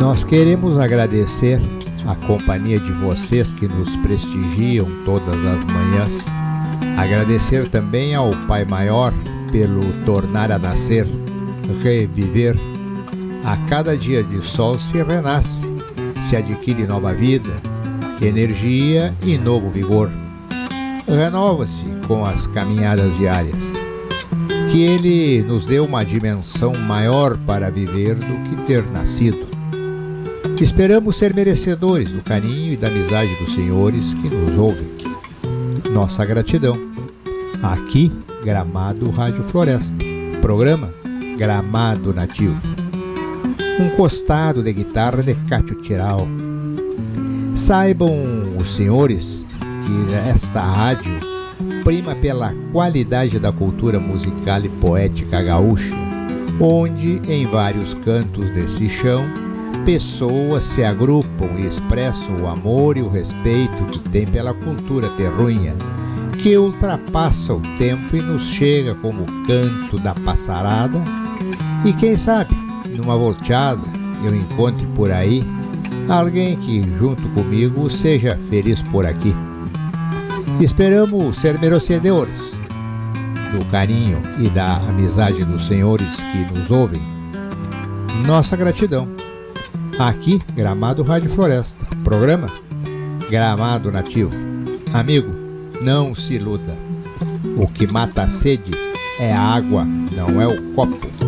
Nós queremos agradecer a companhia de vocês que nos prestigiam todas as manhãs. Agradecer também ao Pai Maior pelo tornar a nascer, reviver. A cada dia de sol se renasce, se adquire nova vida, energia e novo vigor. Renova-se com as caminhadas diárias. Que Ele nos dê uma dimensão maior para viver do que ter nascido. Esperamos ser merecedores do carinho e da amizade dos senhores que nos ouvem. Nossa gratidão. Aqui, Gramado Rádio Floresta. Programa Gramado Nativo. Um costado de guitarra de Cátio Tiral. Saibam os senhores que esta rádio prima pela qualidade da cultura musical e poética gaúcha, onde, em vários cantos desse chão, pessoas se agrupam e expressam o amor e o respeito que tem pela cultura terrunha, que ultrapassa o tempo e nos chega como o canto da passarada. E quem sabe, numa volteada, eu encontre por aí alguém que, junto comigo, seja feliz por aqui. Esperamos ser merecedores do carinho e da amizade dos senhores que nos ouvem. Nossa gratidão. Aqui, Gramado Rádio Floresta. Programa Gramado Nativo. Amigo, não se iluda. O que mata a sede é a água, não é o copo.